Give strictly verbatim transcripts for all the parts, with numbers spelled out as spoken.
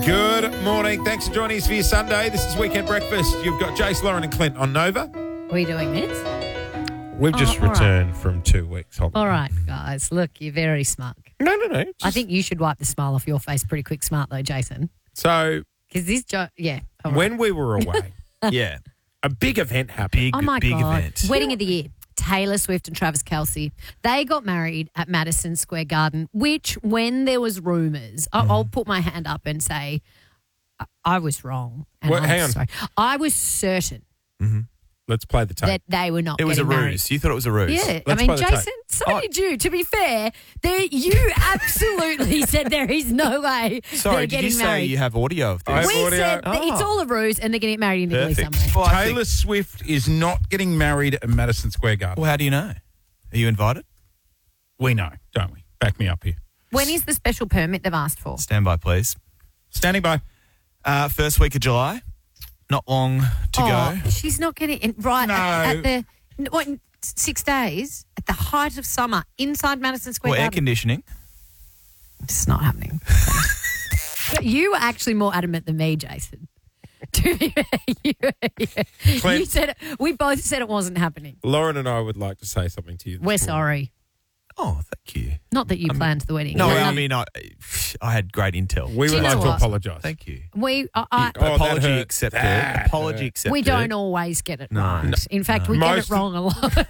Good morning. Thanks for joining us for your Sunday. This is Weekend Breakfast. You've got Jace, Lauren and Clint on Nova. Are we doing this? We've Oh, just all returned from two weeks. Hold on. All right, guys. Look, you're very smug. No, no, no. I think you should wipe the smile off your face pretty quick smart, though, Jason. So Because this joke, yeah. all right. when we were away, Yeah. a big event happened. Big, Oh, my big God. event. Wedding of the year. Taylor Swift and Travis Kelce. They got married at Madison Square Garden, which when there was rumours, I- I'll put my hand up and say I, I was wrong. And Well, I'm hang on. sorry. I was certain Let's play the tape. that they were not It was a getting ruse. married. You thought it was a ruse? Yeah, Let's I mean, play the tape. Jason, so Oh. did you. To be fair, there, you absolutely said there is no way Sorry, they're did getting you say married. you have audio of I this? have we audio. said that it's Oh. all a ruse and they're getting married in Italy Perfect. somewhere. Well, I Taylor think- Swift is not getting married at Madison Square Garden. well, how do you know? Are you invited? We know, don't we? Back me up here. When is the special permit they've asked for? Stand by, please. Standing by. Uh, first week of July. Not long to oh, go. she's not getting it right No. at, at the what, in six days at the height of summer inside Madison Square Well, air Garden. conditioning. It's not happening. But you were actually more adamant than me, Jason. To be fair, you, yeah. Clint. You said it, we both said it wasn't happening. Lauren and I would like to say something to you. this We're morning. sorry. Oh, thank you. Not that you planned the wedding. No, But, I um, mean, I, I had great intel. We Do would you like know to what? apologise. Thank you. we, I, I, Oh, that Apology hurt. accepted. That Apology hurt. accepted. we don't always get it No. right. No. In fact, we Most- get it wrong a lot.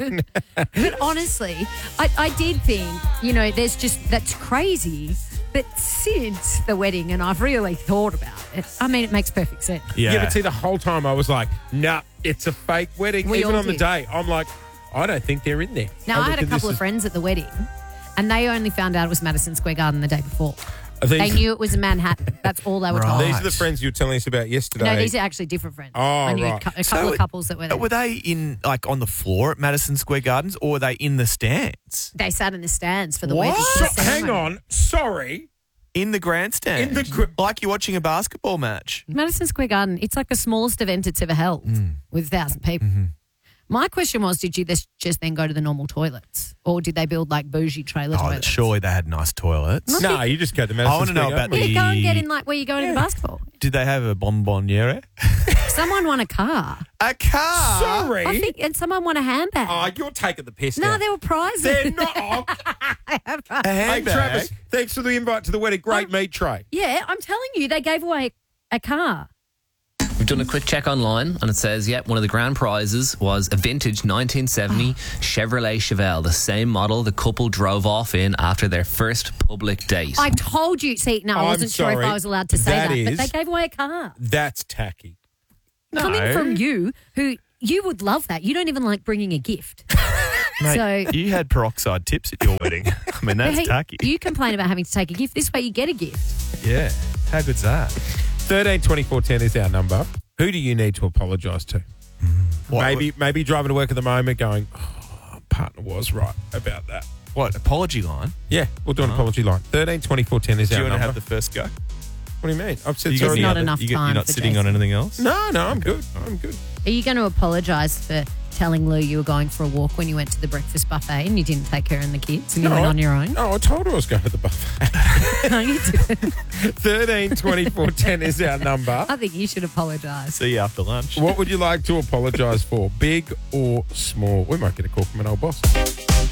But honestly, I, I did think, you know, there's just, that's crazy. But since the wedding, and I've really thought about it, I mean, it makes perfect sense. Yeah. Yeah, but see, the whole time I was like, nah, it's a fake wedding. We Even all on the did. day, I'm like, I don't think they're in there. Now, I, had a reckon couple this of friends at the wedding, and they only found out it was Madison Square Garden the day before. is- They These, knew it was in Manhattan. That's all they were told. Right. these are the friends you were telling us about yesterday. No, these are actually different friends. Oh, I knew right. a cou- a So couple of it- couples that were there. Were they in, like, on the floor at Madison Square Gardens or were they in the stands? They sat in the stands for the What? wedding. So- the hang ceremony. on, sorry. In the grandstand? In the gr- like you're watching a basketball match. Madison Square Garden, it's like the smallest event it's ever held Mm. with a thousand people. Mm-hmm. My question was, did you this- just then go to the normal toilets? Or did they build like bougie trailer Oh, toilets? surely they had nice toilets. No, you just go to Madison I wanna know Square about Garden. Yeah, the- go and get in like where you go into basketball. Did they have a bonbonniere? Someone won a car. A car? Sorry. I think, and someone won a handbag. Oh, you're taking the piss no, now. there were prizes. They're not. Oh, A hey, handbag? Travis, thanks for the invite to the wedding. Great meat tray. Yeah, I'm telling you, they gave away a car. We've done a quick check online and it says, yep, one of the grand prizes was a vintage nineteen seventy Chevrolet Chevelle, the same model the couple drove off in after their first public date. I told you. See, no, I I'm wasn't sure if sorry. I was allowed to say That that, is- but they gave away a car. That's tacky. Coming from you, who you would love that. You don't even like bringing a gift. Mate, So- you had peroxide tips at your wedding. I mean, that's Hey, tacky. You complain about having to take a gift. This way you get a gift. Yeah. How good's that? thirteen twenty-four ten is our number. Who do you need to apologise to? What, maybe maybe driving to work at the moment going, oh, partner was right about that. What, apology line? Yeah, we'll do an apology line. thirteen twenty-four ten is Do you our want to number. have the first go? What do you mean? I've said You got sorry. any not other- enough you got- time You're not for sitting on Jason. anything else? No, no, I'm good. I'm good. Are you going to apologise for telling Lou you were going for a walk when you went to the breakfast buffet and you didn't take her and the kids and you No, went I- on your own? Oh, I told her I was going to the buffet. No, you didn't. thirteen twenty-four ten is our number. I think you should apologise. See you after lunch. What would you like to apologise for, big or small? We might get a call from an old boss.